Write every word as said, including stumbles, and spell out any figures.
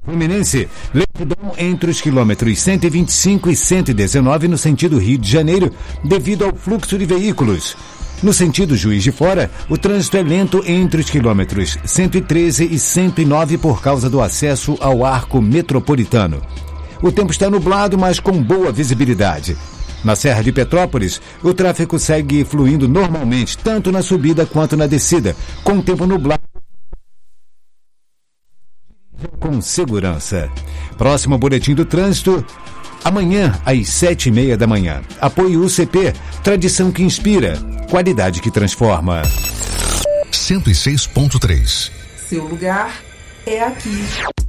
Fluminense, lentidão entre os quilômetros cento e vinte e cinco e cento e dezenove no sentido Rio de Janeiro, devido ao fluxo de veículos. No sentido Juiz de Fora, o trânsito é lento entre os quilômetros cento e treze e cento e nove por causa do acesso ao arco metropolitano. O tempo está nublado, mas com boa visibilidade. Na Serra de Petrópolis, o tráfego segue fluindo normalmente, tanto na subida quanto na descida, com o tempo nublado. Com segurança. Próximo boletim do trânsito, amanhã às sete e meia da manhã. Apoio U C P, tradição que inspira, qualidade que transforma. cento e seis ponto três. Seu lugar é aqui.